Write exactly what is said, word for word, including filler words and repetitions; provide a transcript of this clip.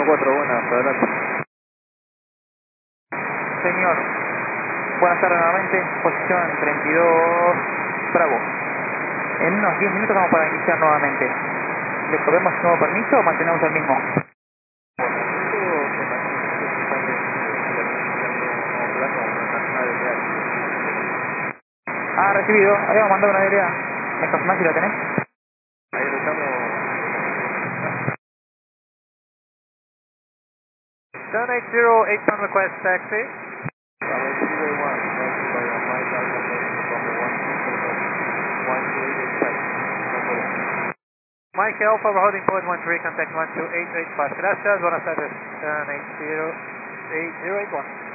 cuatro, buenas, adelante. Señor, buenas tardes nuevamente, posición treinta y dos, Bravo. En unos diez minutos vamos para iniciar nuevamente. ¿Le podemos nuevo permiso o mantenemos el mismo? Ah, recibido, habíamos mandado una D L A. ¿Me confirmás si la tenés? Ahí lo estamos. seven eight zero, eight one request taxi. Mike Alpha, we're holding point one three, contact one two eight eight five. Gracias, buenas tardes. seven eight zero, eight zero eight one.